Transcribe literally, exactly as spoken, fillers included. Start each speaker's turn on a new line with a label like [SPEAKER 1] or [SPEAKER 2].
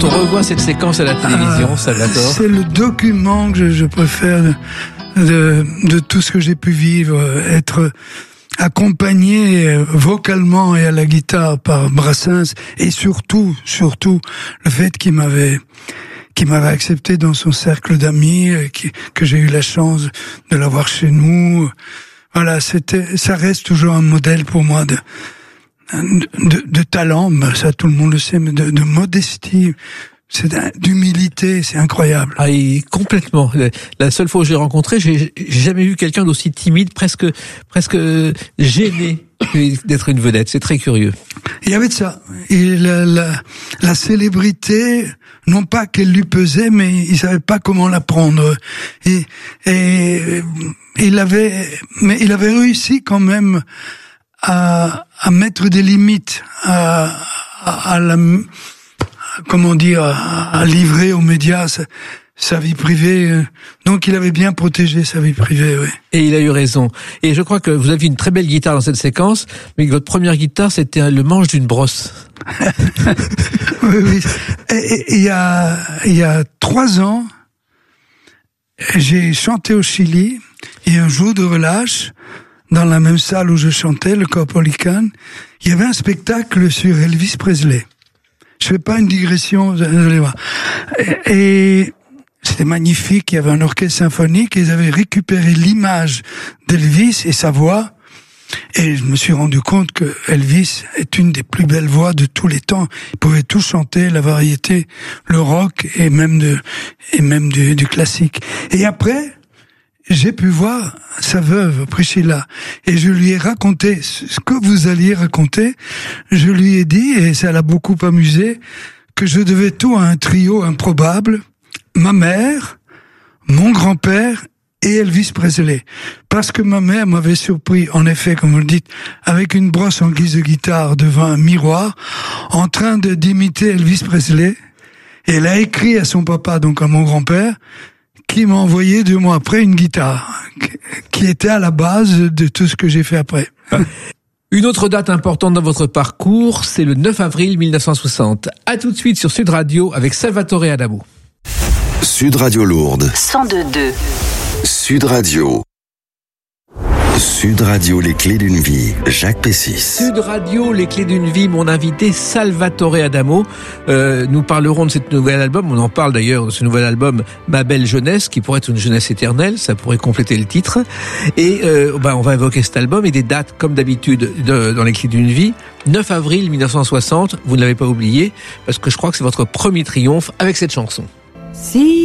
[SPEAKER 1] Quand on revoit cette séquence à la télévision, ah, Salvatore,
[SPEAKER 2] c'est le document que je, je préfère de, de, de tout ce que j'ai pu vivre, être accompagné vocalement et à la guitare par Brassens, et surtout, surtout, le fait qu'il m'avait, qu'il m'avait accepté dans son cercle d'amis, qui, que j'ai eu la chance de l'avoir chez nous. Voilà, c'était, ça reste toujours un modèle pour moi de, de, de talent, ça tout le monde le sait, mais de, de modestie. C'est d'humilité, c'est incroyable.
[SPEAKER 1] Ah, et complètement. La seule fois où j'ai rencontré, j'ai jamais vu quelqu'un d'aussi timide, presque, presque gêné d'être une vedette. C'est très curieux.
[SPEAKER 2] Il y avait de ça. Et la, la, la célébrité, non pas qu'elle lui pesait, mais il savait pas comment la prendre. Et, et il avait, mais il avait réussi quand même à, à mettre des limites à, à, à la, comment dire, à, à livrer aux médias sa, sa vie privée. Donc il avait bien protégé sa vie privée, oui.
[SPEAKER 1] Et il a eu raison. Et je crois que vous aviez une très belle guitare dans cette séquence, mais votre première guitare, c'était le manche d'une brosse.
[SPEAKER 2] Oui, oui. Et il y a, il y a trois ans, j'ai chanté au Chili, et un jour de relâche, dans la même salle où je chantais, le Caupolicán, il y avait un spectacle sur Elvis Presley. Je fais pas une digression, vous allez voir. Et, et c'était magnifique, il y avait un orchestre symphonique, et ils avaient récupéré l'image d'Elvis et sa voix, et je me suis rendu compte que Elvis est une des plus belles voix de tous les temps. Il pouvait tout chanter, la variété, le rock, et même de, et même du, du classique. Et après, j'ai pu voir sa veuve, Priscilla, et je lui ai raconté ce que vous alliez raconter. Je lui ai dit, et ça l'a beaucoup amusé, que je devais tout à un trio improbable, ma mère, mon grand-père et Elvis Presley. Parce que ma mère m'avait surpris, en effet, comme vous le dites, avec une brosse en guise de guitare devant un miroir, en train de d'imiter Elvis Presley, et elle a écrit à son papa, donc à mon grand-père, qui m'a envoyé deux mois après une guitare, qui était à la base de tout ce que j'ai fait après.
[SPEAKER 1] Une autre date importante dans votre parcours, c'est le neuf avril mille neuf cent soixante. À tout de suite sur Sud Radio avec Salvatore Adamo.
[SPEAKER 3] Sud Radio Lourdes.
[SPEAKER 4] cent deux virgule deux.
[SPEAKER 3] Sud Radio. Sud Radio, les clés d'une vie. Jacques Pessis.
[SPEAKER 1] Sud Radio, les clés d'une vie. Mon invité Salvatore Adamo. Euh, nous parlerons de cet nouvel album. On en parle d'ailleurs de ce nouvel album, Ma belle jeunesse, qui pourrait être une jeunesse éternelle. Ça pourrait compléter le titre. Et euh, bah, on va évoquer cet album et des dates, comme d'habitude, de, dans les clés d'une vie. neuf avril mille neuf cent soixante. Vous ne l'avez pas oublié parce que je crois que c'est votre premier triomphe avec cette chanson.
[SPEAKER 4] Si.